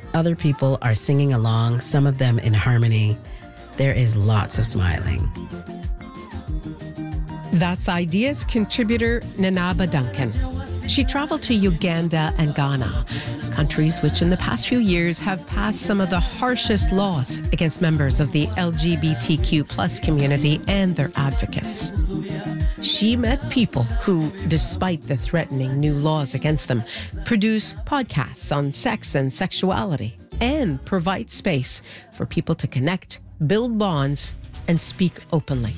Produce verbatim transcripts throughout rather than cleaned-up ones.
Other people are singing along, some of them in harmony. There is lots of smiling. That's Ideas contributor Nanaba Duncan. She traveled to Uganda and Ghana, countries which in the past few years have passed some of the harshest laws against members of the L G B T Q plus community and their advocates. She met people who, despite the threatening new laws against them, produce podcasts on sex and sexuality and provide space for people to connect, build bonds, and speak openly.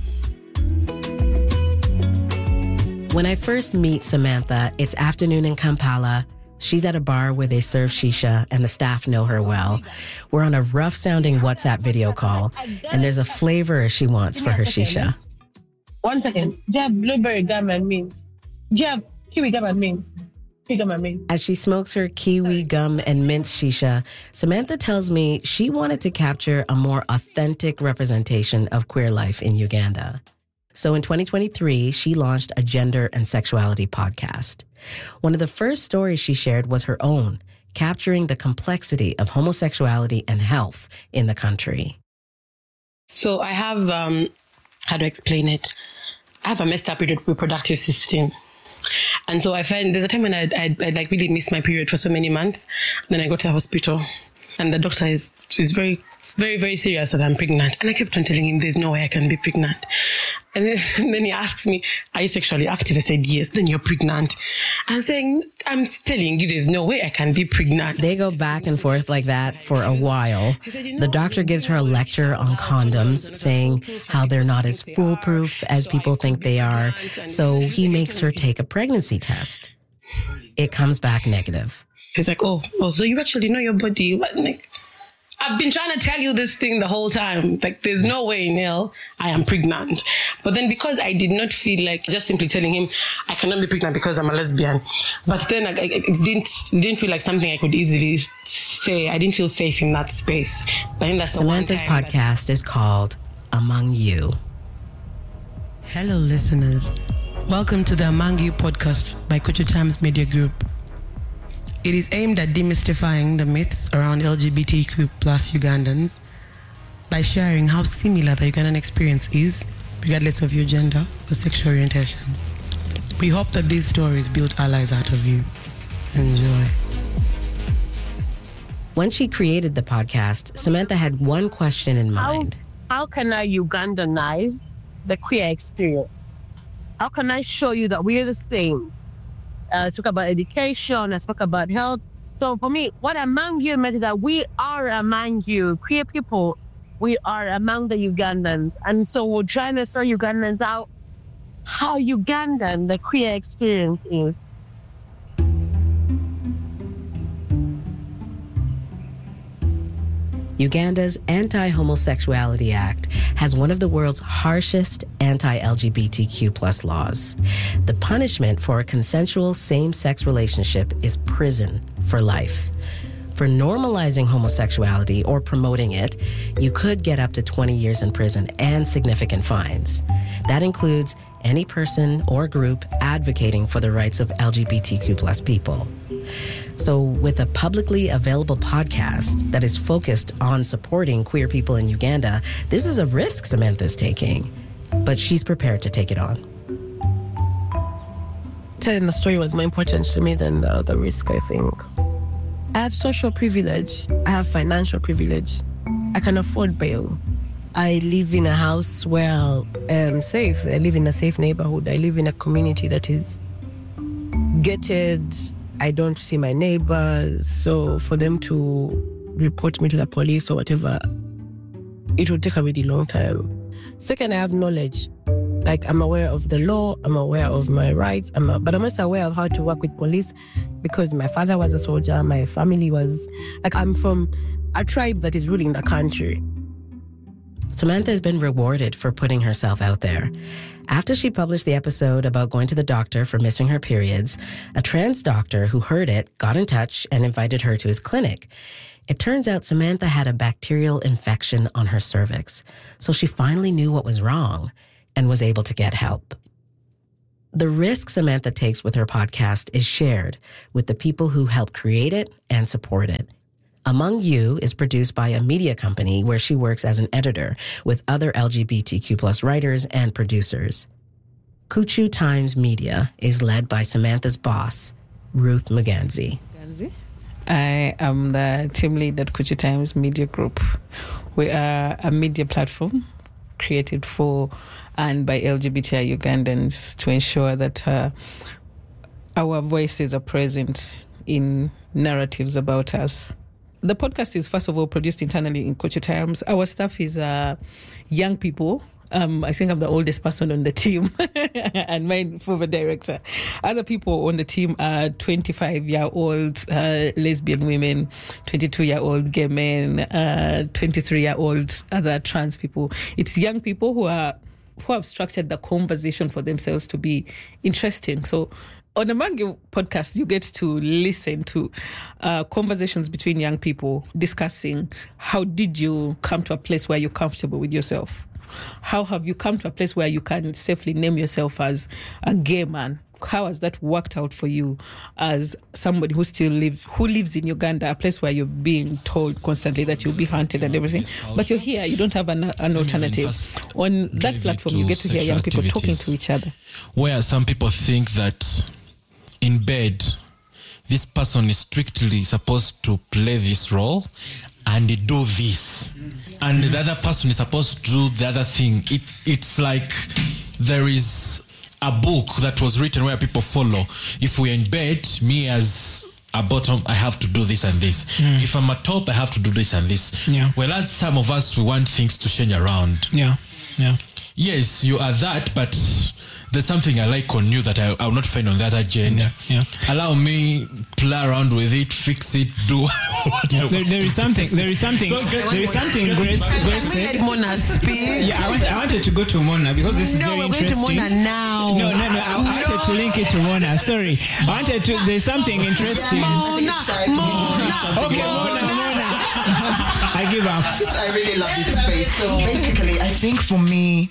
When I first meet Samantha, it's afternoon in Kampala. She's at a bar where they serve shisha and the staff know her well. We're on a rough-sounding WhatsApp video call, and there's a flavor she wants for her shisha. One second. Do you have blueberry gum and mint? Do you have kiwi gum and mint? Kiwi gum and mint. As she smokes her kiwi gum and mint shisha, Samantha tells me she wanted to capture a more authentic representation of queer life in Uganda. So in twenty twenty-three, she launched a gender and sexuality podcast. One of the first stories she shared was her own, capturing the complexity of homosexuality and health in the country. So I have, um, how to explain it? I have a messed up reproductive system. And so I find there's a time when I'd, I'd, I'd like really miss my period for so many months. Then I go to the hospital and the doctor is, is very, very, very serious that I'm pregnant. And I kept on telling him there's no way I can be pregnant. And then, and then he asks me, are you sexually active? I said, yes. Then you're pregnant. I'm saying, I'm telling you there's no way I can be pregnant. They go back and forth like that for a while. The doctor gives her a lecture on condoms, saying how they're not as foolproof as people think they are. So he makes her take a pregnancy test. It comes back negative. He's like, oh, oh, so you actually know your body. What, like, I've been trying to tell you this thing the whole time. Like, there's no way in hell I am pregnant. But then because I did not feel like just simply telling him I cannot be pregnant because I'm a lesbian. But then I, I, it didn't, it didn't feel like something I could easily say. I didn't feel safe in that space. But I think that's Samantha's podcast that... is called Among You. Hello, listeners. Welcome to the Among You podcast by Kuchu Times Media Group. It is aimed at demystifying the myths around L G B T Q plus Ugandans by sharing how similar the Ugandan experience is, regardless of your gender or sexual orientation. We hope that these stories build allies out of you. Enjoy. When she created the podcast, Samantha had one question in mind. How, how can I Ugandanize the queer experience? How can I show you that we're the same? Uh, let's talk about education, let's talk about health. So for me, what Among You meant is that we are among you, queer people, we are among the Ugandans. And so we're trying to show Ugandans out how Ugandan the queer experience is. Uganda's Anti-Homosexuality Act has one of the world's harshest anti-L G B T Q plus laws. The punishment for a consensual same-sex relationship is prison for life. For normalizing homosexuality or promoting it, you could get up to twenty years in prison and significant fines. That includes any person or group advocating for the rights of L G B T Q plus people. So with a publicly available podcast that is focused on supporting queer people in Uganda, this is a risk Samantha's taking, but she's prepared to take it on. Telling the story was more important to me than the, the risk, I think. I have social privilege. I have financial privilege. I can afford bail. I live in a house where I'm safe. I live in a safe neighborhood. I live in a community that is gated. I don't see my neighbors. So for them to report me to the police or whatever, it will take a really long time. Second, I have knowledge. Like, I'm aware of the law, I'm aware of my rights, I'm a, but I'm also aware of how to work with police because my father was a soldier, my family was, like, I'm from a tribe that is ruling the country. Samantha has been rewarded for putting herself out there. After she published the episode about going to the doctor for missing her periods, a trans doctor who heard it got in touch and invited her to his clinic. It turns out Samantha had a bacterial infection on her cervix, so she finally knew what was wrong and was able to get help. The risk Samantha takes with her podcast is shared with the people who help create it and support it. Among You is produced by a media company where she works as an editor with other L G B T Q plus writers and producers. Kuchu Times Media is led by Samantha's boss, Ruth Muganzi. I am the team lead at Kuchu Times Media Group. We are a media platform created for and by L G B T I Ugandans to ensure that uh, our voices are present in narratives about us. The podcast is, first of all, produced internally in Kuchu Times. Our staff is uh, young people. Um, I think I'm the oldest person on the team and my former director. Other people on the team are twenty-five-year-old uh, lesbian women, twenty-two-year-old gay men, uh, twenty-three-year-old other trans people. It's young people who are who have structured the conversation for themselves to be interesting. So on Among You podcast, you get to listen to uh, conversations between young people discussing how did you come to a place where you're comfortable with yourself? How have you come to a place where you can safely name yourself as a gay man? How has that worked out for you as somebody who still lives, who lives in Uganda, a place where you're being told constantly that you'll be hunted and everything, but you're here, you don't have an, an alternative. On that platform, you get to hear young people talking to each other. Where some people think that in bed, this person is strictly supposed to play this role and do this, and the other person is supposed to do the other thing. It it's like there is a book that was written where people follow. If we're in bed, me as a bottom, I have to do this and this. Mm. If I'm a top, I have to do this and this. Yeah. Whereas some of us, we want things to change around. Yeah, yeah. Yes, you are that, but there's something I like on you that I, I will not find on the other gender. Yeah, yeah. Allow me play around with it, fix it, do whatever. There, there is something. There is something. So get, there is something. Grace, Grace said. Let Mona speak. Yeah, I wanted, I wanted to go to Mona because this is no, very we're going interesting. to Mona now. No, no, no. I, I wanted no. to link it to Mona. Sorry, I wanted to. There's something interesting. Mona, Mona. Okay, Mona, Mona. I give up. I really love this space. So basically, I think for me,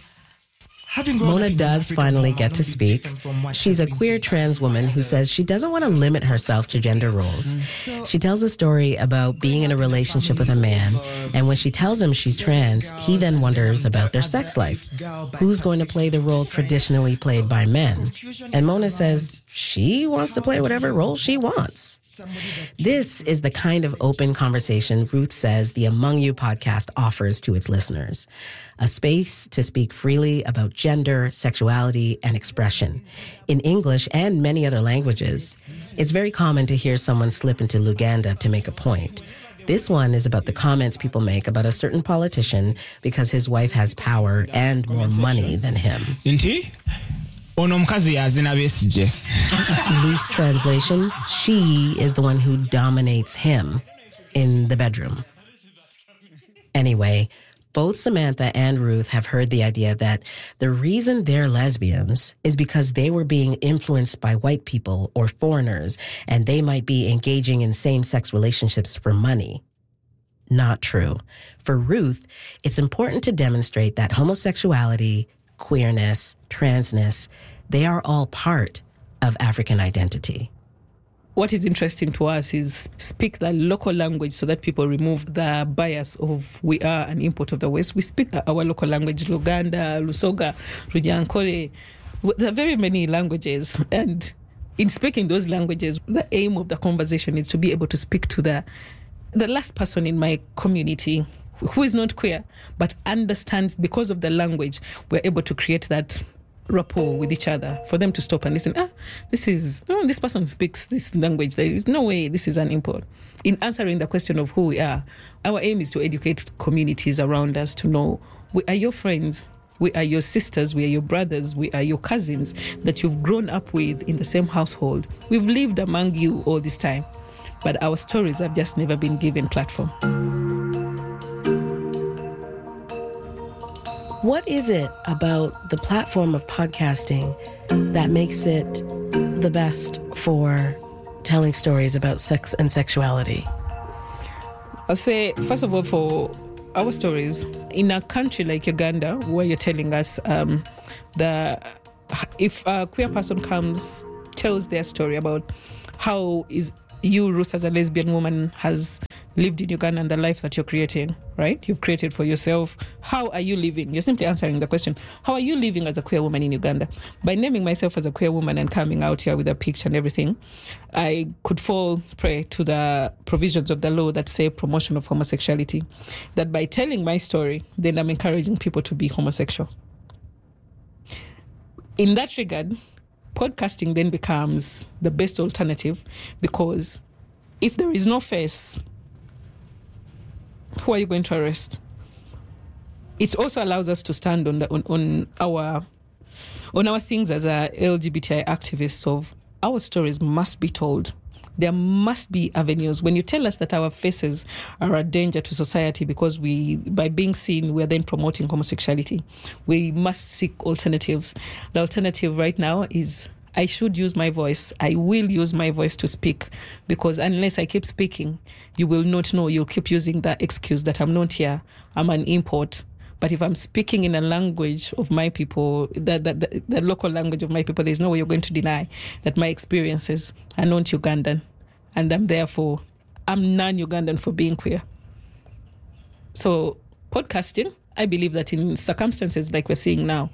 Mona does finally get to speak. She's a queer trans woman who says she doesn't want to limit herself to gender roles. She tells a story about being in a relationship with a man, and when she tells him she's trans, he then wonders about their sex life. Who's going to play the role traditionally played by men? And Mona says she wants to play whatever role she wants. This is the kind of open conversation Ruth says the Among You podcast offers to its listeners. A space to speak freely about gender, sexuality, and expression. In English and many other languages, it's very common to hear someone slip into Luganda to make a point. This one is about the comments people make about a certain politician because his wife has power and more money than him. Inti? Ono mkazi yazina besije. Loose translation, she is the one who dominates him in the bedroom. Anyway, both Samantha and Ruth have heard the idea that the reason they're lesbians is because they were being influenced by white people or foreigners, and they might be engaging in same-sex relationships for money. Not true. For Ruth, it's important to demonstrate that homosexuality, queerness, transness, they are all part of African identity. What is interesting to us is speak the local language so that people remove the bias of we are an import of the West. We speak our local language, Luganda, Lusoga, Runyankore. There are very many languages. And in speaking those languages, the aim of the conversation is to be able to speak to the, the last person in my community who is not queer, but understands because of the language, we're able to create that rapport with each other for them to stop and listen. Ah, this is, oh, this person speaks this language. There is no way this is an import. In answering the question of who we are, our aim is to educate communities around us to know we are your friends, we are your sisters, we are your brothers, we are your cousins that you've grown up with in the same household. We've lived among you all this time, but our stories have just never been given platform. What is it about the platform of podcasting that makes it the best for telling stories about sex and sexuality? I'll say, first of all, for our stories, in a country like Uganda, where you're telling us um, the if a queer person comes, tells their story about how is you, Ruth, as a lesbian woman, has lived in Uganda and the life that you're creating, right? You've created for yourself. How are you living? You're simply answering the question, how are you living as a queer woman in Uganda? By naming myself as a queer woman and coming out here with a picture and everything, I could fall prey to the provisions of the law that say promotion of homosexuality. That by telling my story, then I'm encouraging people to be homosexual. In that regard, podcasting then becomes the best alternative, because if there is no face, who are you going to arrest? It also allows us to stand on the on, on our on our things as a L G B T I activists of our stories must be told. There must be avenues. When you tell us that our faces are a danger to society because we, by being seen, we're then promoting homosexuality, we must seek alternatives. The alternative right now is I should use my voice. I will use my voice to speak, because unless I keep speaking, you will not know. You'll keep using that excuse that I'm not here, I'm an import. But if I'm speaking in a language of my people, the, the, the, the local language of my people, there's no way you're going to deny that my experiences are not Ugandan. And I'm therefore, I'm non-Ugandan for being queer. So podcasting, I believe that in circumstances like we're seeing now,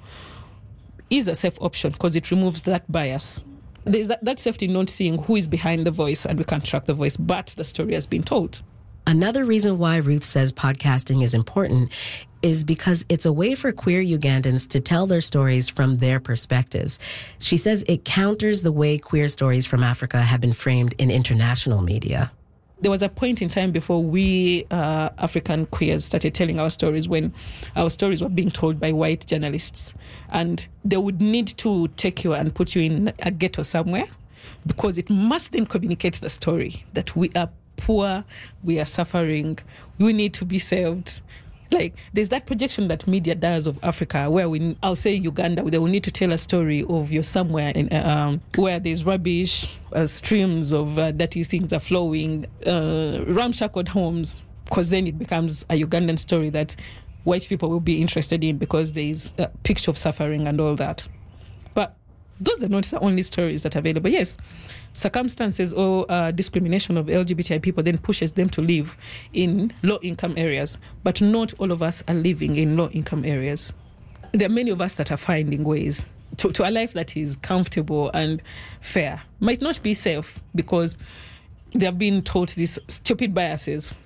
is a safe option because it removes that bias. There's that, that safety not seeing who is behind the voice, and we can't track the voice, but the story has been told. Another reason why Ruth says podcasting is important is because it's a way for queer Ugandans to tell their stories from their perspectives. She says it counters the way queer stories from Africa have been framed in international media. There was a point in time before we uh, African queers started telling our stories, when our stories were being told by white journalists. And they would need to take you and put you in a ghetto somewhere, because it must then communicate the story that we are poor, we are suffering, we need to be saved. Like, there's that projection that media does of Africa, where we, I'll say Uganda, they will need to tell a story of you're somewhere in, um, where there's rubbish, uh, streams of uh, dirty things are flowing, uh, ramshackled homes, because then it becomes a Ugandan story that white people will be interested in, because there's a picture of suffering and all that. But those are not the only stories that are available. Yes, circumstances or uh, discrimination of L G B T I people then pushes them to live in low-income areas, but not all of us are living in low-income areas. There are many of us that are finding ways to, to a life that is comfortable and fair. Might not be safe because they have been taught these stupid biases.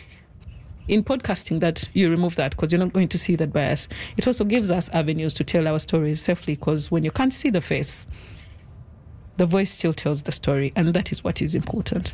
In podcasting, that you remove that because you're not going to see that bias. It also gives us avenues to tell our stories safely, because when you can't see the face, the voice still tells the story, and that is what is important.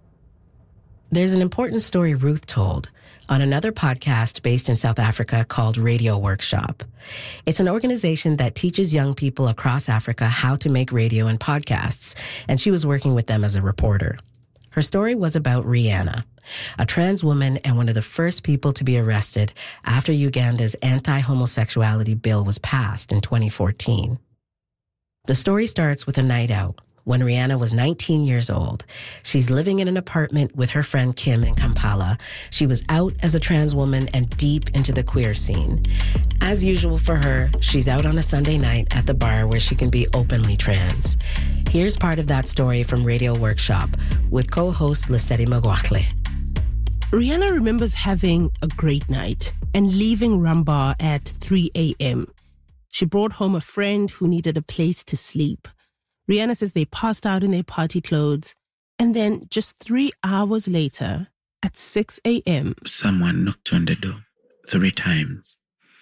There's an important story Ruth told on another podcast based in South Africa called Radio Workshop. It's an organization that teaches young people across Africa how to make radio and podcasts, and she was working with them as a reporter. Her story was about Rihanna, a trans woman and one of the first people to be arrested after Uganda's anti-homosexuality bill was passed in twenty fourteen. The story starts with a night out when Rihanna was nineteen years old. She's living in an apartment with her friend Kim in Kampala. She was out as a trans woman and deep into the queer scene. As usual for her, she's out on a Sunday night at the bar where she can be openly trans. Here's part of that story from Radio Workshop with co-host Lesedi Magwakle. Rihanna remembers having a great night and leaving Rumbar at three a.m. She brought home a friend who needed a place to sleep. Rihanna says they passed out in their party clothes, and then just three hours later, at six a.m. someone knocked on the door three times.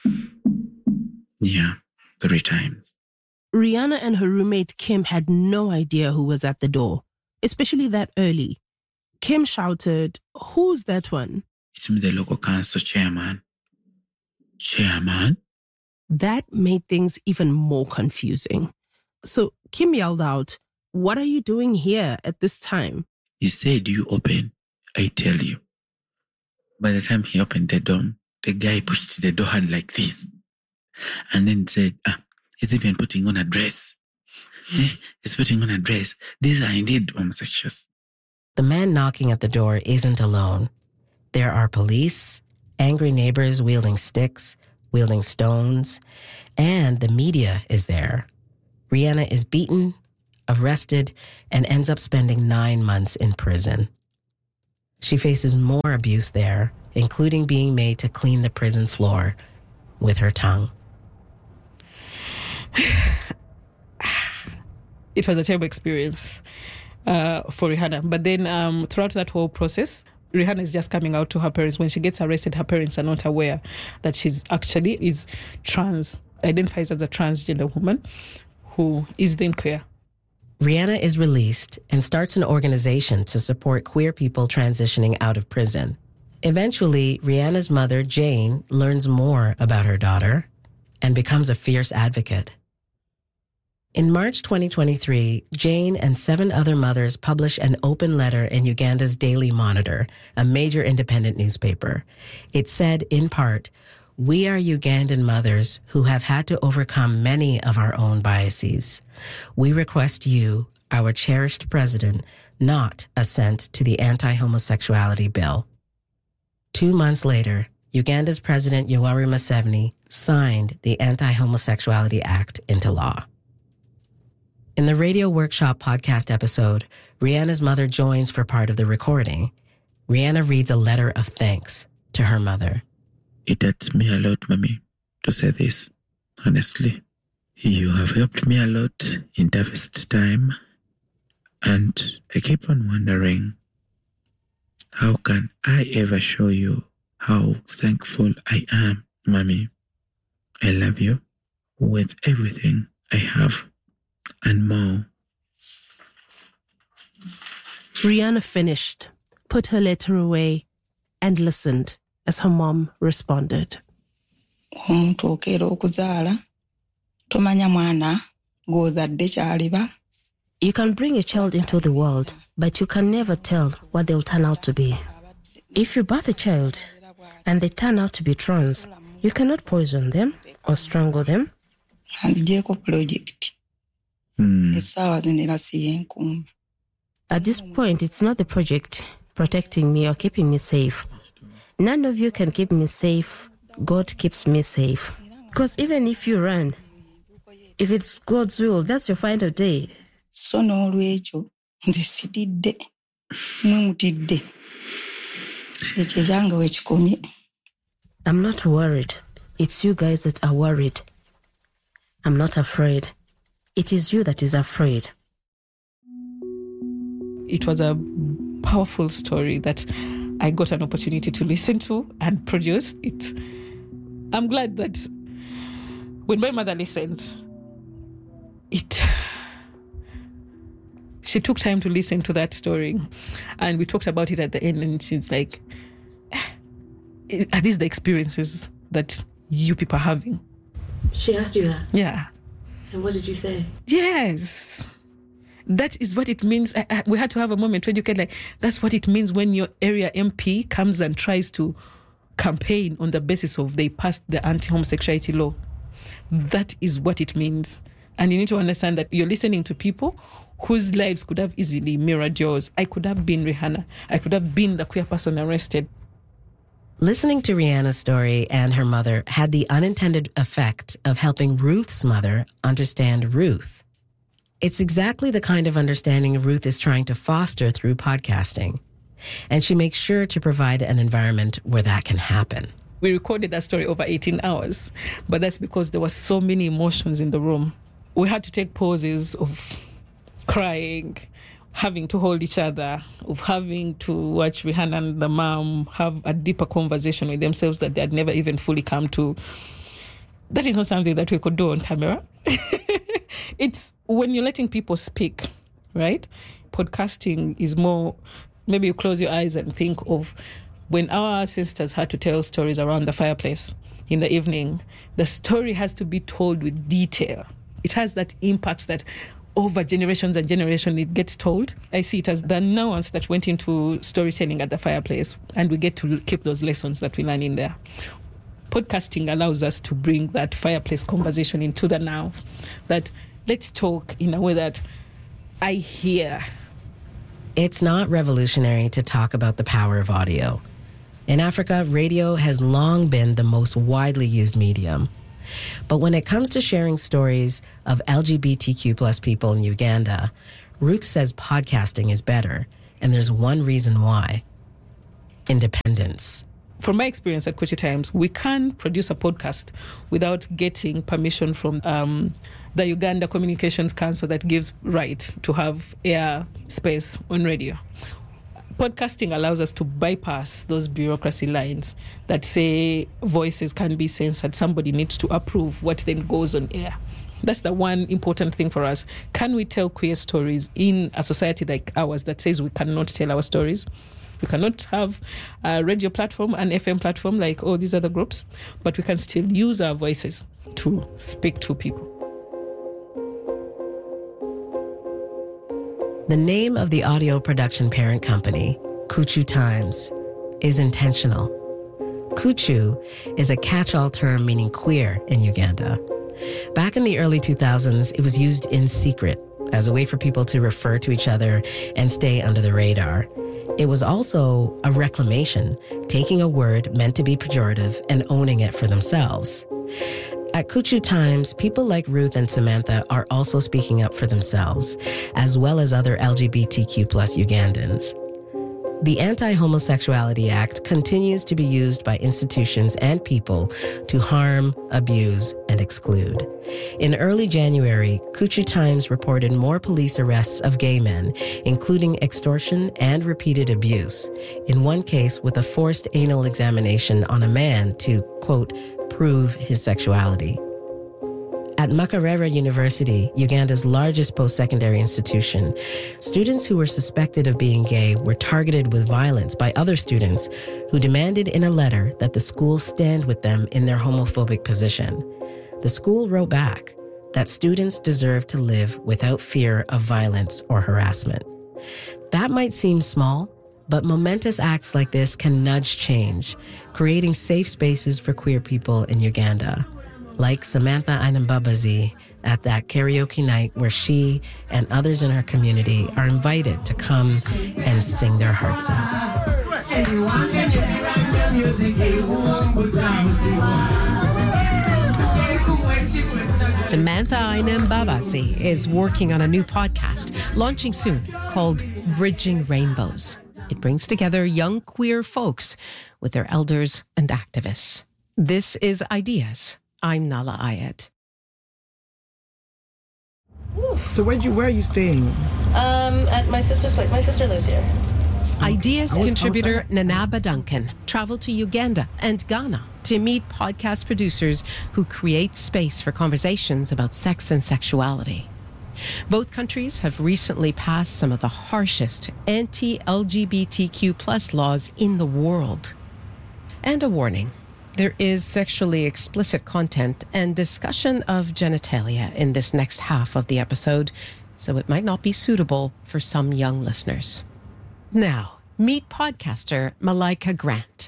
Yeah, three times. Rihanna and her roommate Kim had no idea who was at the door, especially that early. Kim shouted, "Who's that one?" It's me, the local council chairman. Chairman? That made things even more confusing. So Kim yelled out, "What are you doing here at this time?" He said, "You open, I tell you." By the time he opened the door, the guy pushed the door hand like this. And then said, ah, he's even putting on a dress. Eh, he's putting on a dress. These are indeed homosexuals. The man knocking at the door isn't alone. There are police, angry neighbors wielding sticks, wielding stones, and the media is there. Rihanna is beaten, arrested, and ends up spending nine months in prison. She faces more abuse there, including being made to clean the prison floor with her tongue. It was a terrible experience uh, for Rihanna. But then um, throughout that whole process, Rihanna is just coming out to her parents. When she gets arrested, her parents are not aware that she's actually is trans, identifies as a transgender woman who is then queer. Rihanna is released and starts an organization to support queer people transitioning out of prison. Eventually, Rihanna's mother, Jane, learns more about her daughter and becomes a fierce advocate. In March twenty twenty-three, Jane and seven other mothers publish an open letter in Uganda's Daily Monitor, a major independent newspaper. It said, in part, "We are Ugandan mothers who have had to overcome many of our own biases. We request you, our cherished president, not assent to the anti-homosexuality bill." Two months later, Uganda's President Yoweri Museveni signed the Anti-Homosexuality Act into law. In the Radio Workshop podcast episode, Rihanna's mother joins for part of the recording. Rihanna reads a letter of thanks to her mother. It hurts me a lot, Mommy, to say this. Honestly, you have helped me a lot in toughest time, and I keep on wondering, how can I ever show you how thankful I am, Mommy? I love you with everything I have and more. Rihanna finished, put her letter away, and listened as her mom responded. Omuntu okeera okuzaala tomanya mwana gw'ozadde ky'aliba. You can bring a child into the world, but you can never tell what they'll turn out to be. If you birth a child and they turn out to be trans, you cannot poison them or strangle them. Andigyeko project. Essaawa zino era siyenkuuma. At this point, it's not the project protecting me or keeping me safe. None of you can keep me safe. God keeps me safe. Because even if you run, if it's God's will, that's your final day. So n'olwekyo nze sitidde n'omutidde ekyo kyange wekikomye. I'm not worried. It's you guys that are worried. I'm not afraid. It is you that is afraid. It was a powerful story that I got an opportunity to listen to and produce it. I'm glad that when my mother listened, it she took time to listen to that story, and we talked about it at the end, and she's like, are these the experiences that you people are having? She asked you that? Yeah. And what did you say? Yes. That is what it means. I, I, we had to have a moment where you can like, that's what it means when your area M P comes and tries to campaign on the basis of they passed the anti-homosexuality law. That is what it means. And you need to understand that you're listening to people whose lives could have easily mirrored yours. I could have been Rihanna. I could have been the queer person arrested. Listening to Rihanna's story and her mother had the unintended effect of helping Ruth's mother understand Ruth. It's exactly the kind of understanding Ruth is trying to foster through podcasting. And she makes sure to provide an environment where that can happen. We recorded that story over eighteen hours, but that's because there were so many emotions in the room. We had to take pauses of crying, having to hold each other, of having to watch Rihanna and the mom have a deeper conversation with themselves that they had never even fully come to. That is not something that we could do on camera. It's when you're letting people speak, right? Podcasting is more, maybe you close your eyes and think of when our sisters had to tell stories around the fireplace in the evening. The story has to be told with detail. It has that impact that over generations and generations it gets told. I see it as the nuance that went into storytelling at the fireplace, and we get to keep those lessons that we learn in there. Podcasting allows us to bring that fireplace conversation into the now, that let's talk in a way that I hear. It's not revolutionary to talk about the power of audio. In Africa, radio has long been the most widely used medium. But when it comes to sharing stories of L G B T Q plus people in Uganda, Ruth says podcasting is better, and there's one reason why. independence. From my experience at Kuchu Times, we can produce a podcast without getting permission from um, the Uganda Communications Council that gives right to have air space on radio. Podcasting allows us to bypass those bureaucracy lines that say voices can be censored. Somebody needs to approve what then goes on air. That's the one important thing for us. Can we tell queer stories in a society like ours that says we cannot tell our stories? We cannot have a radio platform, an F M platform like all these other groups, but we can still use our voices to speak to people. The name of the audio production parent company, Kuchu Times, is intentional. Kuchu is a catch-all term meaning queer in Uganda. Back in the early two thousands, it was used in secret as a way for people to refer to each other and stay under the radar. It was also a reclamation, taking a word meant to be pejorative and owning it for themselves. At Kuchu Times, people like Ruth and Samantha are also speaking up for themselves, as well as other L G B T Q plus Ugandans. The Anti-Homosexuality Act continues to be used by institutions and people to harm, abuse, and exclude. In early January, Kuchu Times reported more police arrests of gay men, including extortion and repeated abuse, in one case with a forced anal examination on a man to, quote, prove his sexuality. At Makerere University, Uganda's largest post-secondary institution, students who were suspected of being gay were targeted with violence by other students who demanded in a letter that the school stand with them in their homophobic position. The school wrote back that students deserve to live without fear of violence or harassment. That might seem small, but momentous acts like this can nudge change, creating safe spaces for queer people in Uganda. Like Samantha Ainambabazi at that karaoke night where she and others in her community are invited to come and sing their hearts out. Samantha Ainambabazi is working on a new podcast, launching soon, called Bridging Rainbows. It brings together young queer folks with their elders and activists. This is Ideas. I'm Nala Ayed. So where you where are you staying? Um, at my sister's place. My sister lives here. Ideas contributor Nanaba Duncan traveled to Uganda and Ghana to meet podcast producers who create space for conversations about sex and sexuality. Both countries have recently passed some of the harshest anti-L G B T Q plus laws in the world. And a warning. There is sexually explicit content and discussion of genitalia in this next half of the episode, so it might not be suitable for some young listeners. Now, meet podcaster Malika Grant.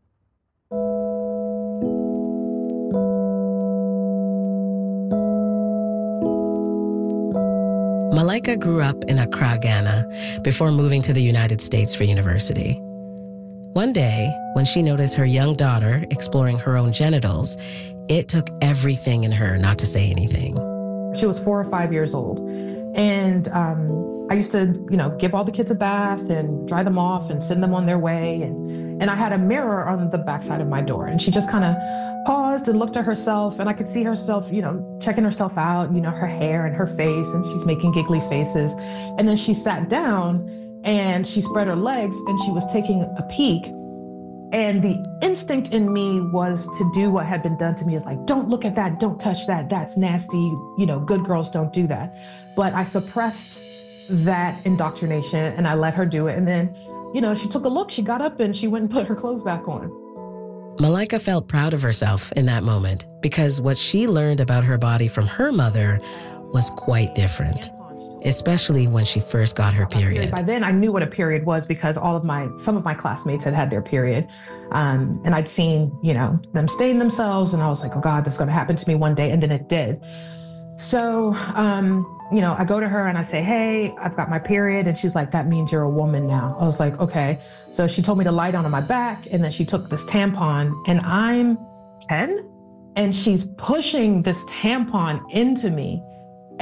Malika grew up in Accra, Ghana, before moving to the United States for university. One day, when she noticed her young daughter exploring her own genitals, it took everything in her not to say anything. She was four or five years old. And um, I used to, you know, give all the kids a bath and dry them off and send them on their way. And, and I had a mirror on the backside of my door. And she just kind of paused and looked at herself. And I could see herself, you know, checking herself out, you know, her hair and her face. And she's making giggly faces. And then she sat down and she spread her legs and she was taking a peek. And the instinct in me was to do what had been done to me, is like, don't look at that, don't touch that, that's nasty, you know, good girls don't do that. But I suppressed that indoctrination and I let her do it. And then, you know, she took a look, she got up and she went and put her clothes back on. Malika felt proud of herself in that moment because what she learned about her body from her mother was quite different, especially when she first got her period. By then I knew what a period was because all of my, some of my classmates had had their period. Um, and I'd seen, you know, them stain themselves and I was like, oh God, that's gonna happen to me one day. And then it did. So, um, you know, I go to her and I say, hey, I've got my period. And she's like, that means you're a woman now. I was like, okay. So she told me to lie down on my back and then she took this tampon and I'm ten and she's pushing this tampon into me.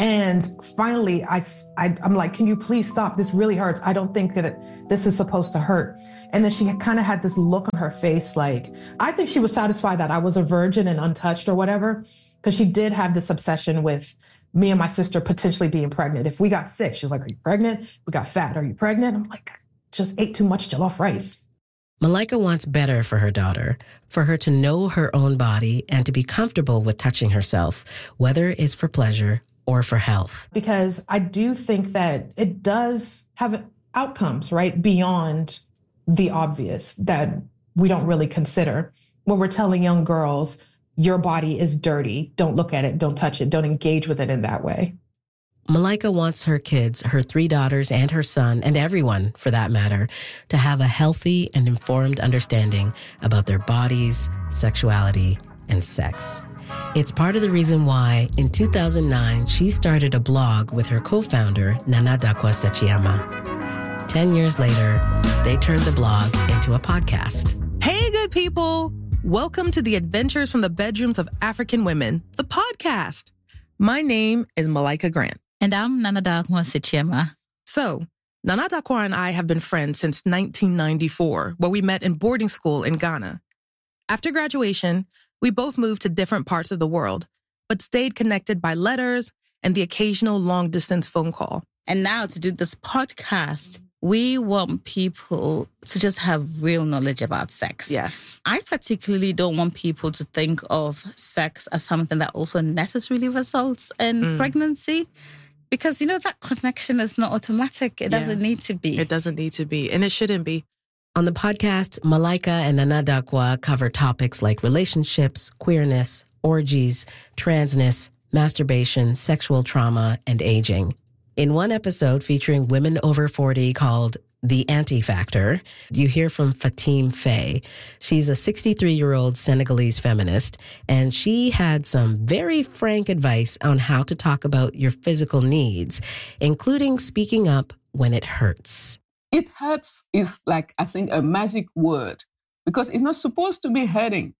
And finally, I, I, I'm like, can you please stop? This really hurts. I don't think that it, this is supposed to hurt. And then she kind of had this look on her face, like, I think she was satisfied that I was a virgin and untouched or whatever, because she did have this obsession with me and my sister potentially being pregnant. If we got sick, she was like, are you pregnant? We got fat. Are you pregnant? I'm like, just ate too much jollof rice. Malika wants better for her daughter, for her to know her own body and to be comfortable with touching herself, whether it's for pleasure or for health. Because I do think that it does have outcomes, right, beyond the obvious that we don't really consider. When we're telling young girls, your body is dirty, don't look at it, don't touch it, don't engage with it in that way. Malika wants her kids, her three daughters and her son, and everyone, for that matter, to have a healthy and informed understanding about their bodies, sexuality, and sex. It's part of the reason why, in two thousand nine, she started a blog with her co-founder, Nana Dankwa Setchiama. Ten years later, they turned the blog into a podcast. Hey, good people! Welcome to the Adventures from the Bedrooms of African Women, the podcast. My name is Malika Grant. And I'm Nana Dankwa Setchiama. So, Nana Dankwa and I have been friends since nineteen ninety-four, where we met in boarding school in Ghana. After graduation, we both moved to different parts of the world, but stayed connected by letters and the occasional long-distance phone call. And now to do this podcast, we want people to just have real knowledge about sex. Yes. I particularly don't want people to think of sex as something that also necessarily results in mm. pregnancy. Because, you know, that connection is not automatic. It yeah. doesn't need to be. It doesn't need to be. And it shouldn't be. On the podcast, Malika and Nana Dankwa cover topics like relationships, queerness, orgies, transness, masturbation, sexual trauma, and aging. In one episode featuring women over forty called The Anti-Factor, you hear from Fatim Faye. She's a sixty-three-year-old Senegalese feminist, and she had some very frank advice on how to talk about your physical needs, including speaking up when it hurts. It hurts is like, I think, a magic word because it's not supposed to be hurting.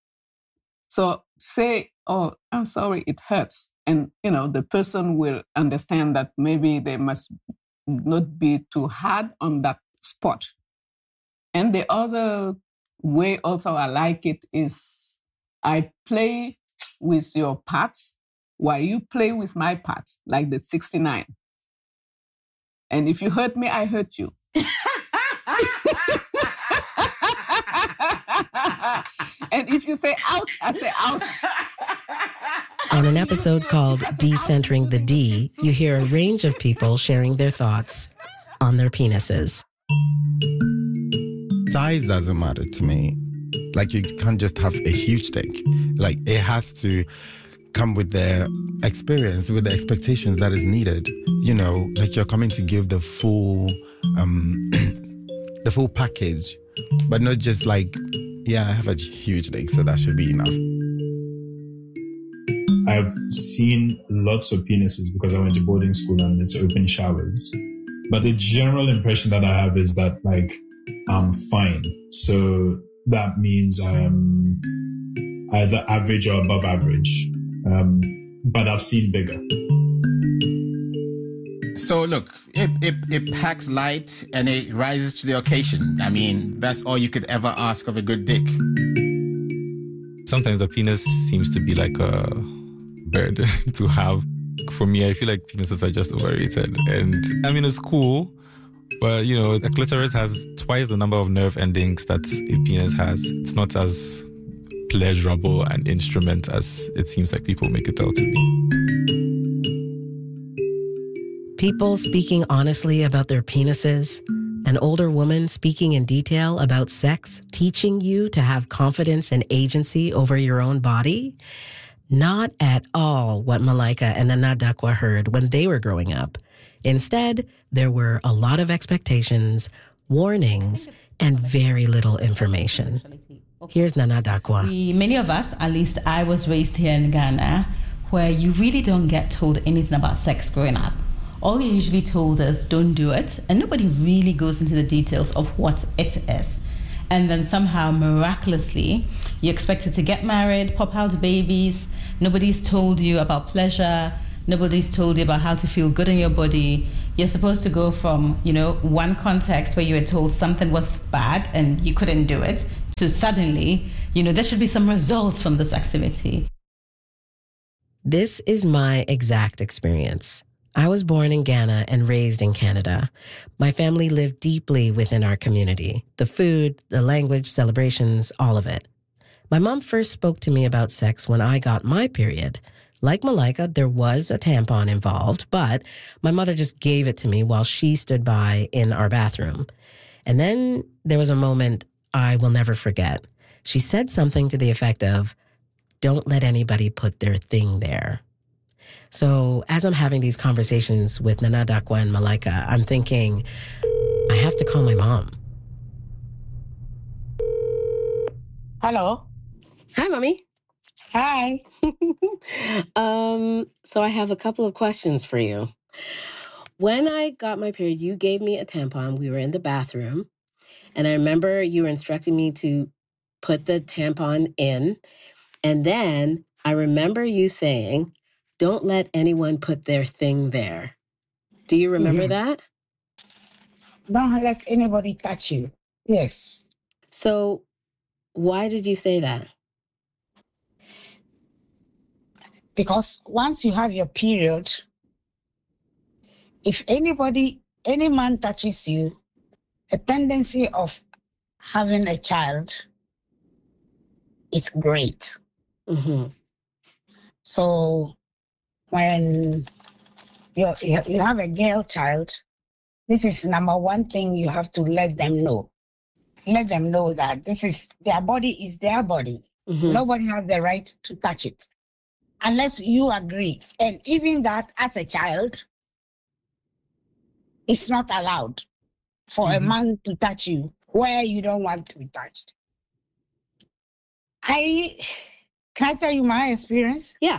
So say, oh, I'm sorry, it hurts. And, you know, the person will understand that maybe they must not be too hard on that spot. And the other way also I like it is I play with your parts while you play with my parts, like the sixty-nine. And if you hurt me, I hurt you. And if you say ouch, I say ouch. On an episode called Decentering the D, you hear a range of people sharing their thoughts on their penises. Size doesn't matter to me. Like, you can't just have a huge dick. Like, it has to come with the experience, with the expectations that is needed. You know, like you're coming to give the full, um, the full package, but not just like, yeah, I have a huge dick, so that should be enough. I've seen lots of penises because I went to boarding school and it's open showers. But the general impression that I have is that, like, I'm fine. So that means I'm either average or above average. Um, but I've seen bigger. So look, it, it, it packs light and it rises to the occasion. I mean, that's all you could ever ask of a good dick. Sometimes a penis seems to be like a bird to have. For me, I feel like penises are just overrated. And I mean, it's cool, but you know, a clitoris has twice the number of nerve endings that a penis has. It's not as pleasurable an instrument as it seems like people make it out to be. People speaking honestly about their penises, an older woman speaking in detail about sex, teaching you to have confidence and agency over your own body. Not at all what Malika and Nana Dankwa heard when they were growing up. Instead, there were a lot of expectations, warnings, and very little information. Here's Nana Dankwa. We, many of us, at least I was raised here in Ghana, where you really don't get told anything about sex growing up. All you usually told is don't do it, and nobody really goes into the details of what it is. And then somehow, miraculously, you're expected to get married, pop out babies. Nobody's told you about pleasure, Nobody's told you about how to feel good in your body. You're supposed to go from, you know, one context where you were told something was bad and you couldn't do it, to suddenly, you know, there should be some results from this activity. This is my exact experience. I was born in Ghana and raised in Canada. My family lived deeply within our community. The food, the language, celebrations, all of it. My mom first spoke to me about sex when I got my period. Like Malaika, there was a tampon involved, but my mother just gave it to me while she stood by in our bathroom. And then there was a moment I will never forget. She said something to the effect of, "Don't let anybody put their thing there." So as I'm having these conversations with Nana Daakwa and Malaika, I'm thinking, I have to call my mom. Hello. Hi, Mommy. Hi. um, so I have a couple of questions for you. When I got my period, you gave me a tampon. We were in the bathroom. And I remember you were instructing me to put the tampon in. And then I remember you saying, "Don't let anyone put their thing there." Do you remember Mm-hmm. that? Don't let anybody touch you. Yes. So why did you say that? Because once you have your period, if anybody, any man touches you, a tendency of having a child is great. Mm-hmm. So when you you have a girl child, this is number one thing you have to let them know. Let them know that this is their body is their body. Mm-hmm. Nobody has the right to touch it unless you agree. And even that, as a child, it's not allowed for Mm-hmm. a man to touch you where you don't want to be touched. I can I tell you my experience? Yeah.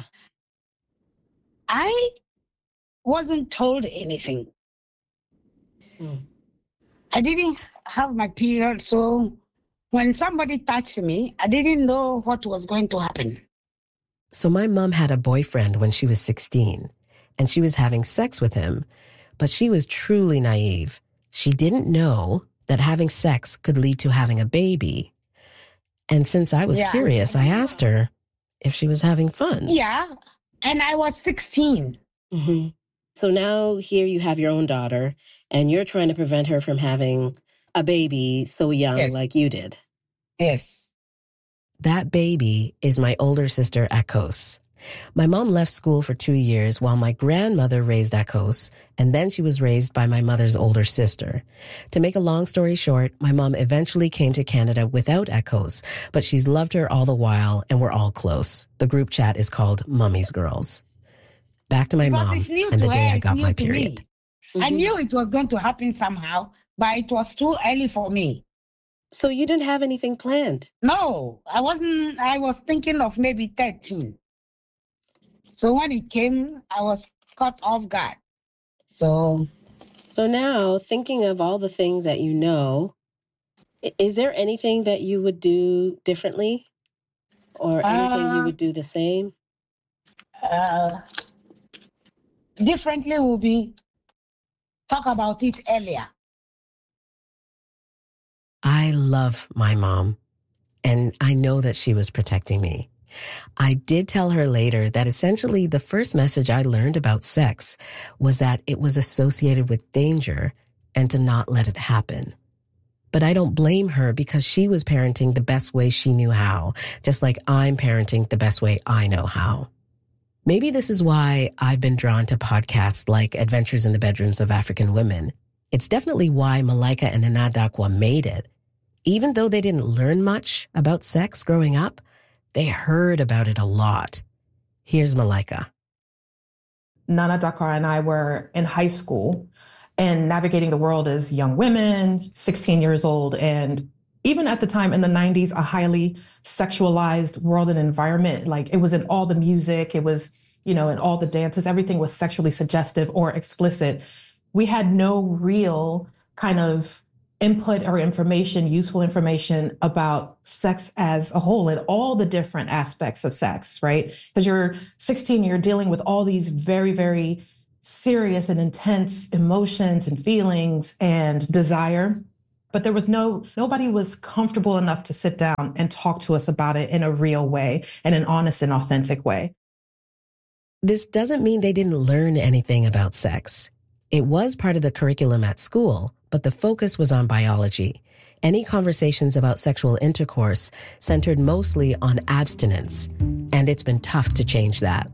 I wasn't told anything. Mm. I didn't have my period, so when somebody touched me, I didn't know what was going to happen. So my mom had a boyfriend when she was sixteen, and she was having sex with him, but she was truly naive. She didn't know that having sex could lead to having a baby. And since I was Yeah. curious, I asked her if she was having fun. Yeah, and I was sixteen. Mm-hmm. So now here you have your own daughter, and you're trying to prevent her from having a baby so young Yes. like you did. Yes. That baby is my older sister, Akos. My mom left school for two years while my grandmother raised Akos, and then she was raised by my mother's older sister. To make a long story short, my mom eventually came to Canada without Akos, but she's loved her all the while, and we're all close. The group chat is called Mummy's Girls. Back to my Because mom it's new and to the day her, I it's got new my to me. period. I knew it was going to happen somehow, but it was too early for me. So you didn't have anything planned? No, I wasn't. I was thinking of maybe thirteen. So when it came, I was caught off guard. So, So now, thinking of all the things that you know, i- is there anything that you would do differently? Or anything you uh, would do the same? uh, differently will be talk about it earlier. I love my mom, and I know that she was protecting me. I did tell her later that essentially the first message I learned about sex was that it was associated with danger and to not let it happen. But I don't blame her because she was parenting the best way she knew how, just like I'm parenting the best way I know how. Maybe this is why I've been drawn to podcasts like Adventures in the Bedrooms of African Women. It's definitely why Malaika and Nana Daakwa made it. Even though they didn't learn much about sex growing up, they heard about it a lot. Here's Malaika. Nana Daakwa and I were in high school and navigating the world as young women, sixteen years old. And even at the time in the nineties, a highly sexualized world and environment. Like it was in all the music, it was, you know, in all the dances, everything was sexually suggestive or explicit. We had no real kind of input or information, useful information about sex as a whole and all the different aspects of sex, right? Because you're sixteen, you're dealing with all these very, very serious and intense emotions and feelings and desire. But there was no, nobody was comfortable enough to sit down and talk to us about it in a real way, in an honest and authentic way. This doesn't mean they didn't learn anything about sex. It was part of the curriculum at school, but the focus was on biology. Any conversations about sexual intercourse centered mostly on abstinence, and it's been tough to change that.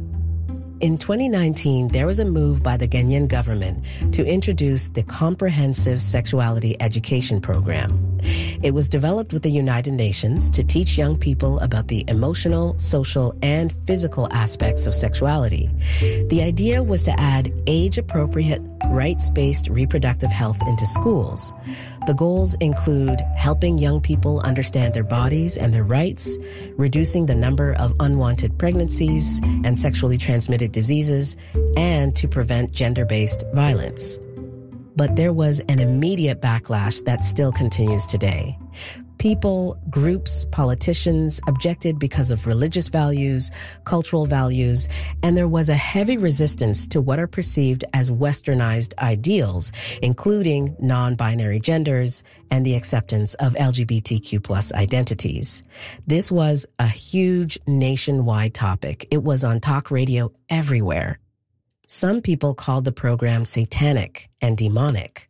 In twenty nineteen, there was a move by the Ghanaian government to introduce the Comprehensive Sexuality Education Program. It was developed with the United Nations to teach young people about the emotional, social, and physical aspects of sexuality. The idea was to add age-appropriate, rights-based reproductive health into schools. The goals include helping young people understand their bodies and their rights, reducing the number of unwanted pregnancies and sexually transmitted diseases, and to prevent gender-based violence. But there was an immediate backlash that still continues today. People, groups, politicians objected because of religious values, cultural values, and there was a heavy resistance to what are perceived as westernized ideals, including non-binary genders and the acceptance of L G B T Q plus identities. This was a huge nationwide topic. It was on talk radio everywhere. Some people called the program satanic and demonic.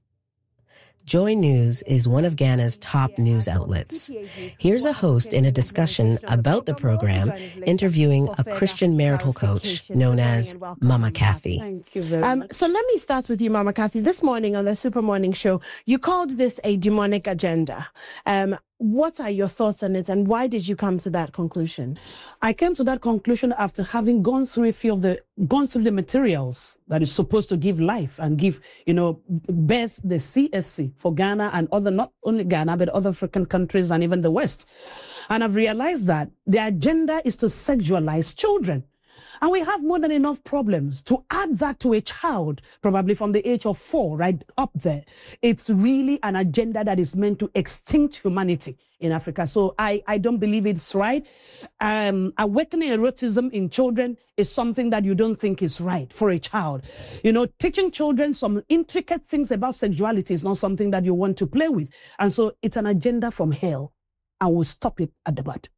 Joy News is one of Ghana's top news outlets. Here's a host in a discussion about the program, interviewing a Christian marital coach known as Mama Kathy. Thank you very um, much. So let me start with you, Mama Kathy. This morning on the Super Morning Show, you called this a demonic agenda. Um, What are your thoughts on it, and why did you come to that conclusion? I came to that conclusion after having gone through a few of the gone through the materials that is supposed to give life and give, you know, birth the C S C for Ghana and other, not only Ghana, but other African countries and even the West. And I've realized that the agenda is to sexualize children. And we have more than enough problems. To add that to a child, probably from the age of four, right up there, it's really an agenda that is meant to extinct humanity in Africa. So I, I don't believe it's right. Um, awakening eroticism in children is something that you don't think is right for a child. You know, teaching children some intricate things about sexuality is not something that you want to play with. And so it's an agenda from hell, and we'll stop it at the butt.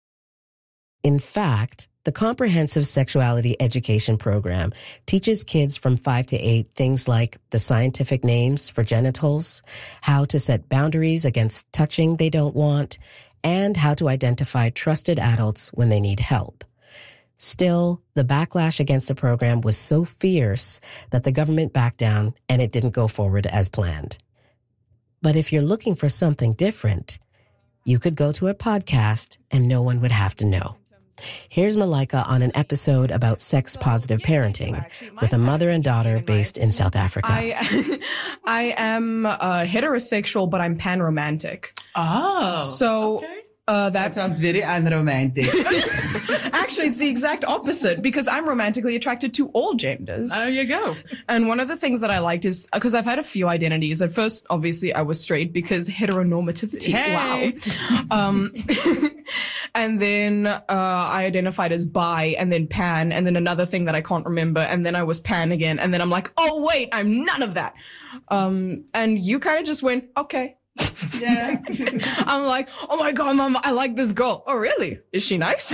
In fact, the Comprehensive Sexuality Education Program teaches kids from five to eight things like the scientific names for genitals, how to set boundaries against touching they don't want, and how to identify trusted adults when they need help. Still, the backlash against the program was so fierce that the government backed down and it didn't go forward as planned. But if you're looking for something different, you could go to a podcast and no one would have to know. Here's Malika on an episode about sex-positive parenting with a mother and daughter based in South Africa. I, I am uh, heterosexual, but I'm pan-romantic. Oh, so okay. uh, that, that sounds very unromantic. Actually, it's the exact opposite, because I'm romantically attracted to all genders. There you go. And one of the things that I liked is, because I've had a few identities. At first, obviously, I was straight because heteronormativity. Hey. Wow. Um, and then uh, I identified as bi, and then pan, and then another thing that I can't remember, and then I was pan again, and then I'm like, oh, wait, I'm none of that. Um, and you kind of just went, okay. Yeah. I'm like, oh my God, Mom, I like this girl. Oh, really? Is she nice?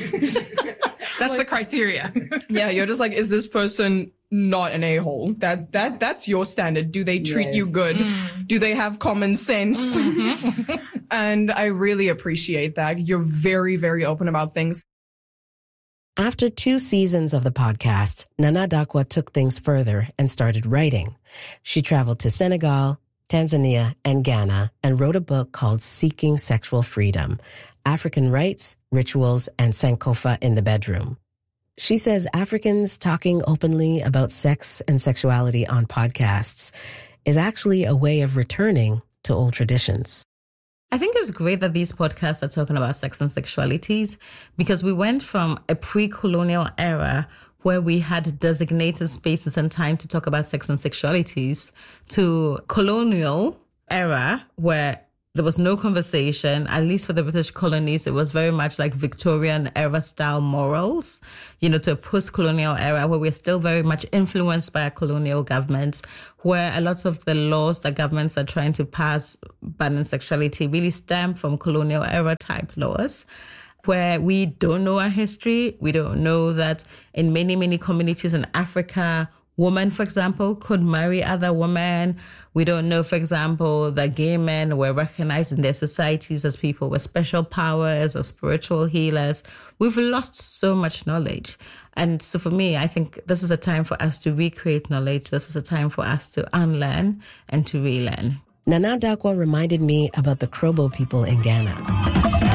That's like, the criteria. Yeah, you're just like, is this person not an a-hole? That that that's your standard. Do they treat yes. you good? Mm. Do they have common sense? Mm-hmm. And I really appreciate that. You're very, very open about things. After two seasons of the podcast, Nana Dakwa took things further and started writing. She traveled to Senegal, Tanzania, and Ghana, and wrote a book called Seeking Sexual Freedom, African Rights, Rituals, and Sankofa in the Bedroom. She says Africans talking openly about sex and sexuality on podcasts is actually a way of returning to old traditions. I think it's great that these podcasts are talking about sex and sexualities, because we went from a pre-colonial era where we had designated spaces and time to talk about sex and sexualities to colonial, era where there was no conversation, at least for the British colonies. It was very much like Victorian era style morals, you know, to a post-colonial era where we're still very much influenced by our colonial governments, where a lot of the laws that governments are trying to pass banning sexuality really stem from colonial era type laws, where we don't know our history. We don't know that in many, many communities in Africa, women, for example, could marry other women. We don't know, for example, that gay men were recognized in their societies as people with special powers, as spiritual healers. We've lost so much knowledge. And so for me, I think this is a time for us to recreate knowledge. This is a time for us to unlearn and to relearn. Nana Dakwa reminded me about the Krobo people in Ghana.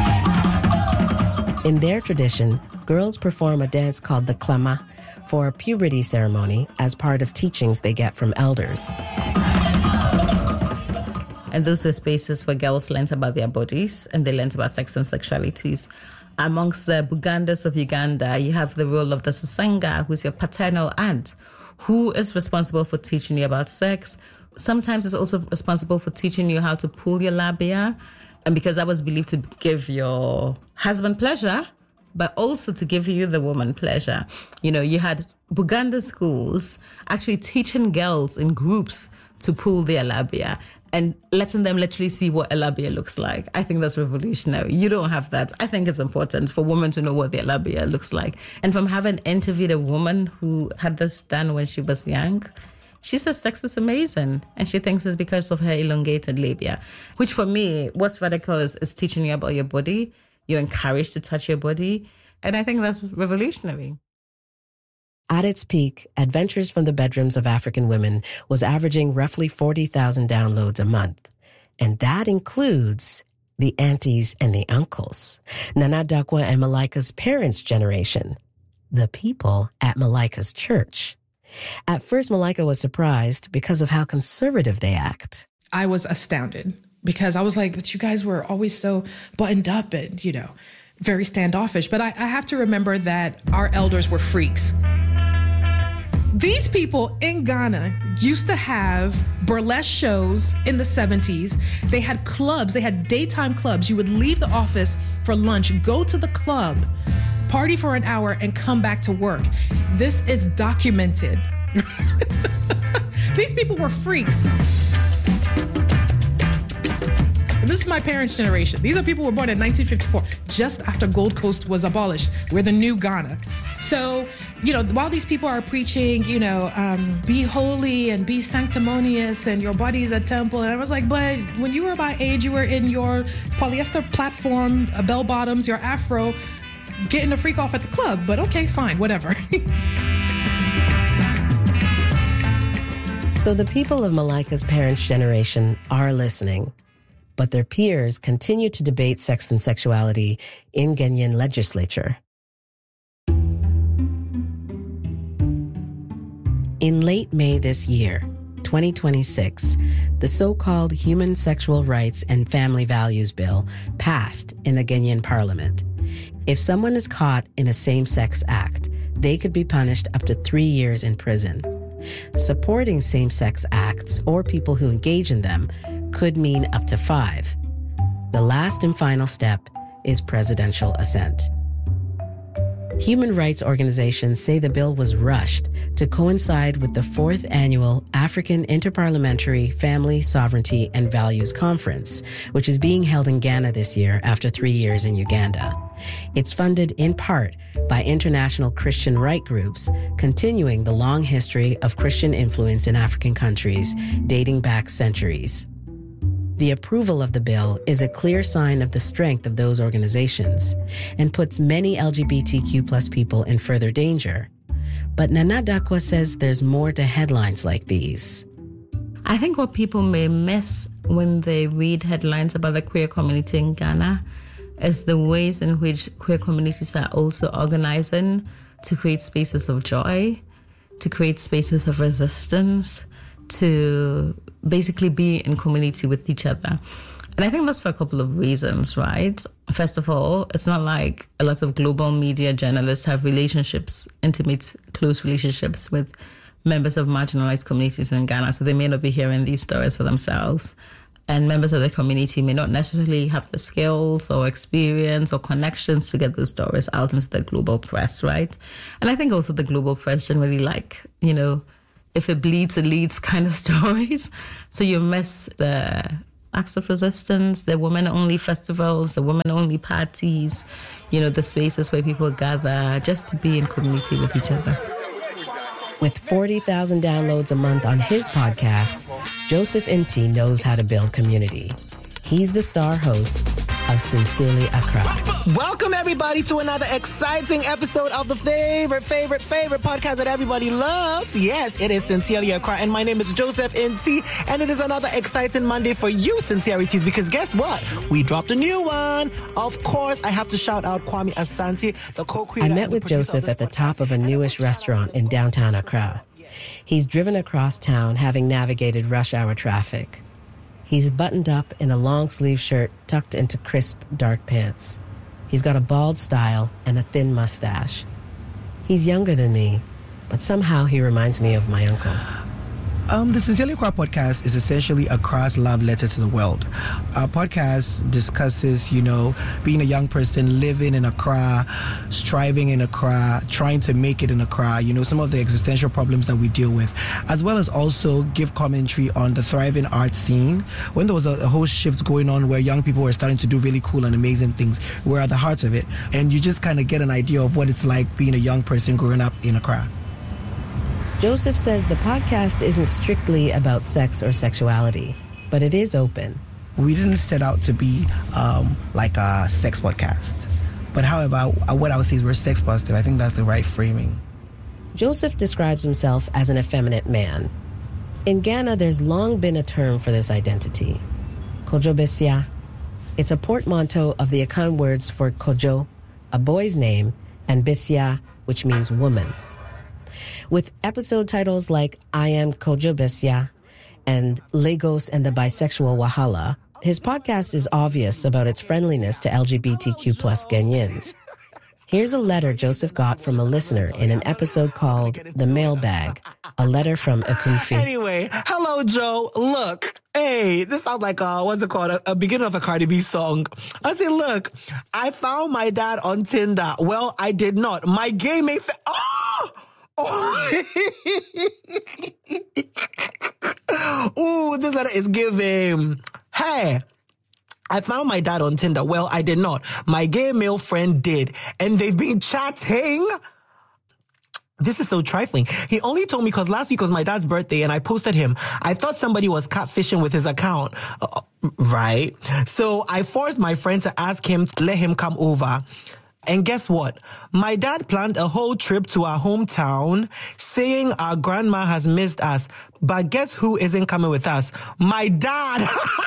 In their tradition, girls perform a dance called the klama for a puberty ceremony as part of teachings they get from elders. And those were spaces where girls learned about their bodies and they learned about sex and sexualities. Amongst the Bugandas of Uganda, you have the role of the Sasanga, who's your paternal aunt, who is responsible for teaching you about sex. Sometimes it's also responsible for teaching you how to pull your labia. And because that was believed to give your husband pleasure, but also to give you, the woman, pleasure. You know, you had Buganda schools actually teaching girls in groups to pull their labia and letting them literally see what a labia looks like. I think that's revolutionary. You don't have that. I think it's important for women to know what their labia looks like. And from having interviewed a woman who had this done when she was young, she says sex is amazing, and she thinks it's because of her elongated labia, which for me, what's radical is, is teaching you about your body. You're encouraged to touch your body, and I think that's revolutionary. At its peak, Adventures from the Bedrooms of African Women was averaging roughly forty thousand downloads a month, and that includes the aunties and the uncles, Nana Dakwa and Malika's parents' generation, the people at Malika's church. At first, Malika was surprised because of how conservative they act. I was astounded because I was like, but you guys were always so buttoned up and, you know, very standoffish. But I, I have to remember that our elders were freaks. These people in Ghana used to have burlesque shows in the seventies. They had clubs, they had daytime clubs. You would leave the office for lunch, go to the club, party for an hour, and come back to work. This is documented. These people were freaks. This is my parents' generation. These are people who were born in nineteen fifty-four, just after Gold Coast was abolished. We're the new Ghana. So, you know, while these people are preaching, you know, um, be holy and be sanctimonious and your body's a temple. And I was like, but when you were my age, you were in your polyester platform, bell bottoms, your afro, getting a freak off at the club. But okay, fine, whatever. So the people of Malika's parents' generation are listening, but their peers continue to debate sex and sexuality in Ghanaian legislature. In late May this year, twenty twenty-six, the so-called Human Sexual Rights and Family Values Bill passed in the Ghanaian parliament. If someone is caught in a same-sex act, they could be punished up to three years in prison. Supporting same-sex acts or people who engage in them could mean up to five. The last and final step is presidential assent. Human rights organizations say the bill was rushed to coincide with the fourth annual African Interparliamentary Family, Sovereignty, and Values Conference, which is being held in Ghana this year after three years in Uganda. It's funded in part by international Christian right groups, continuing the long history of Christian influence in African countries dating back centuries. The approval of the bill is a clear sign of the strength of those organizations and puts many L G B T Q plus people in further danger. But Nana Dakwa says there's more to headlines like these. I think what people may miss when they read headlines about the queer community in Ghana is the ways in which queer communities are also organizing to create spaces of joy, to create spaces of resistance, to basically be in community with each other. And I think that's for a couple of reasons, right? First of all, it's not like a lot of global media journalists have relationships, intimate, close relationships with members of marginalized communities in Ghana, so they may not be hearing these stories for themselves. And members of the community may not necessarily have the skills or experience or connections to get those stories out into the global press, right? And I think also the global press generally like, you know, if it bleeds, it leads kind of stories. So you miss the acts of resistance, the women-only festivals, the women-only parties, you know, the spaces where people gather just to be in community with each other. With forty thousand downloads a month on his podcast, Joseph Nti knows how to build community. He's the star host of Sincerely Accra. Welcome, everybody, to another exciting episode of the favorite, favorite, favorite podcast that everybody loves. Yes, it is Sincerely Accra, and my name is Joseph Nti, and it is another exciting Monday for you, Sincerities, because guess what? We dropped a new one. Of course, I have to shout out Kwame Asante, the co-creator. I met with Joseph at the top of a newish restaurant in downtown Accra. He's driven across town, having navigated rush hour traffic. He's buttoned up in a long-sleeve shirt tucked into crisp, dark pants. He's got a bald style and a thin mustache. He's younger than me, but somehow he reminds me of my uncles. Um, the Sincerely Accra podcast is essentially Accra's love letter to the world. Our podcast discusses, you know, being a young person, living in Accra, striving in Accra, trying to make it in Accra, you know, some of the existential problems that we deal with, as well as also give commentary on the thriving art scene. When there was a, a whole shift going on where young people were starting to do really cool and amazing things, we're at the heart of it. And you just kind of get an idea of what it's like being a young person growing up in Accra. Joseph says the podcast isn't strictly about sex or sexuality, but it is open. We didn't set out to be um, like a sex podcast. But however, what I would say is we're sex positive. I think that's the right framing. Joseph describes himself as an effeminate man. In Ghana, there's long been a term for this identity, Kojo Besia. It's a portmanteau of the Akan words for Kojo, a boy's name, and Besia, which means woman. With episode titles like I Am Kojo Besia and Lagos and the Bisexual Wahala, his podcast is obvious about its friendliness to L G B T Q plus Ghanaians. Here's a letter Joseph got from a listener in an episode called The Mailbag, a letter from Akunfi. Anyway, hello, Joe. Look, hey, this sounds like, a, what's it called, a, a beginning of a Cardi B song. I say, look, I found my dad on Tinder. Well, I did not. My gay mate... Fa- oh! Oh. Ooh, this letter is giving. Hey, I found my dad on Tinder. Well, I did not. My gay male friend did. And they've been chatting. This is so trifling. He only told me because last week was my dad's birthday and I posted him. I thought somebody was catfishing with his account. Uh, right? So I forced my friend to ask him to let him come over. And guess what? My dad planned a whole trip to our hometown saying our grandma has missed us. But guess who isn't coming with us? My dad.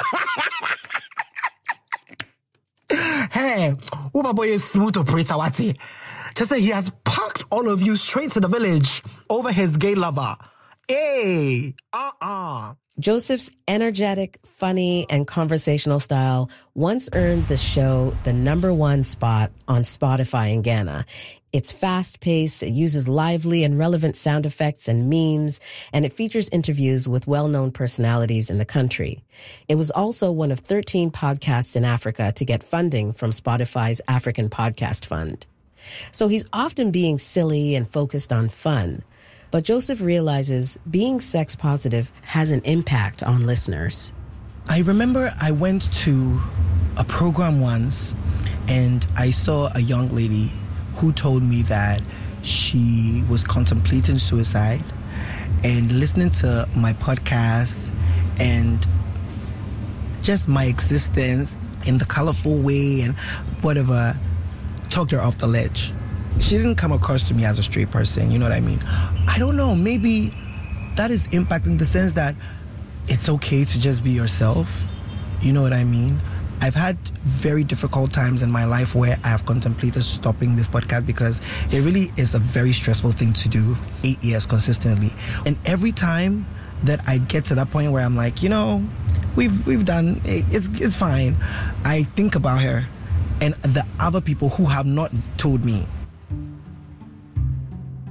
Hey, Uber boy is smooth operator, what's he? Just say he has packed all of you straight to the village over his gay lover. Hey, uh-uh. Joseph's energetic, funny, and conversational style once earned the show the number one spot on Spotify in Ghana. It's fast-paced, it uses lively and relevant sound effects and memes, and it features interviews with well-known personalities in the country. It was also one of thirteen podcasts in Africa to get funding from Spotify's African Podcast Fund. So he's often being silly and focused on fun. But Joseph realizes being sex positive has an impact on listeners. I remember I went to a program once and I saw a young lady who told me that she was contemplating suicide, and listening to my podcast and just my existence in the colorful way and whatever talked her off the ledge. She didn't come across to me as a straight person, you know what I mean? I don't know, maybe that is impacting the sense that it's okay to just be yourself, you know what I mean? I've had very difficult times in my life where I have contemplated stopping this podcast because it really is a very stressful thing to do eight years consistently. And every time that I get to that point where I'm like, you know, we've we've done, it's it's fine, I think about her and the other people who have not told me.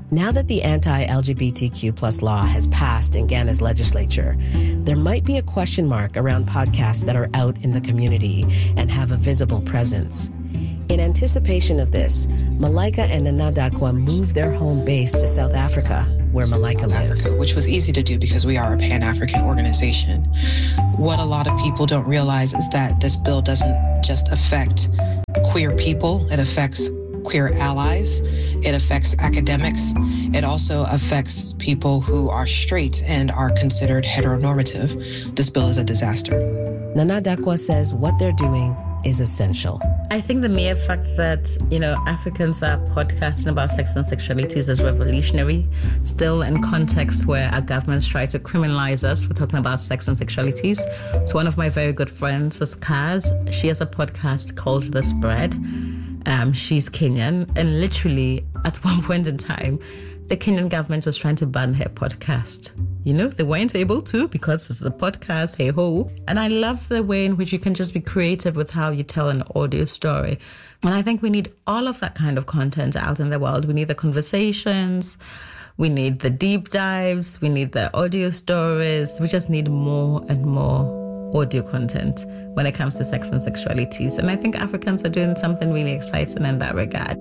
Now that the anti-L G B T Q plus law has passed in Ghana's legislature, there might be a question mark around podcasts that are out in the community and have a visible presence. In anticipation of this, Malika and Nana Dakwa moved their home base to South Africa, where Malika lives. Africa, which was easy to do because we are a Pan-African organization. What a lot of people don't realize is that this bill doesn't just affect queer people, it affects queer allies, it affects academics, it also affects people who are straight and are considered heteronormative. This bill is a disaster. Nana Dakwa says what they're doing is essential. I think the mere fact that, you know, Africans are podcasting about sex and sexualities is revolutionary, still in context where our governments try to criminalize us for talking about sex and sexualities. So one of my very good friends is Kaz. She has a podcast called The Spread. Um, she's Kenyan, and literally at one point in time, the Kenyan government was trying to ban her podcast. You know, they weren't able to because it's a podcast, hey ho. And I love the way in which you can just be creative with how you tell an audio story. And I think we need all of that kind of content out in the world. We need the conversations, we need the deep dives, we need the audio stories. We just need more and more audio content when it comes to sex and sexualities. And I think Africans are doing something really exciting in that regard.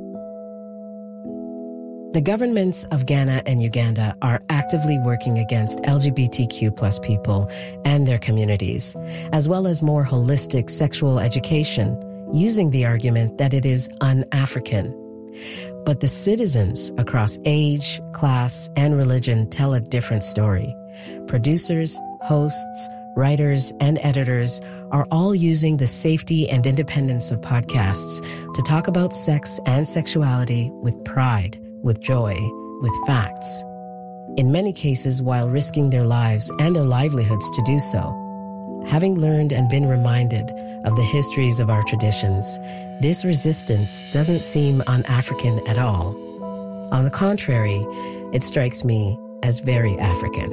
The governments of Ghana and Uganda are actively working against L G B T Q plus people and their communities, as well as more holistic sexual education, using the argument that it is un-African. But the citizens across age, class, and religion tell a different story. Producers, hosts, writers, and editors are all using the safety and independence of podcasts to talk about sex and sexuality with pride, with joy, with facts. In many cases, while risking their lives and their livelihoods to do so. Having learned and been reminded of the histories of our traditions, this resistance doesn't seem un-African at all. On the contrary, it strikes me as very African.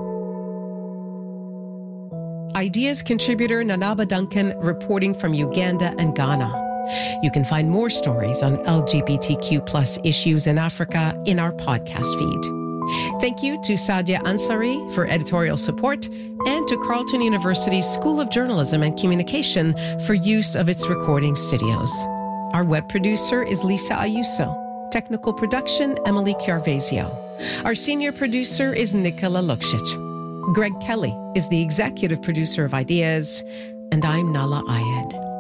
Ideas contributor Nanaba Duncan reporting from Uganda and Ghana. You can find more stories on L G B T Q plus issues in Africa in our podcast feed. Thank you to Sadia Ansari for editorial support and to Carleton University's School of Journalism and Communication for use of its recording studios. Our web producer is Lisa Ayuso. Technical production, Emily Chiarvesio. Our senior producer is Nicola Luksic. Greg Kelly is the executive producer of Ideas, and I'm Nala Ayed.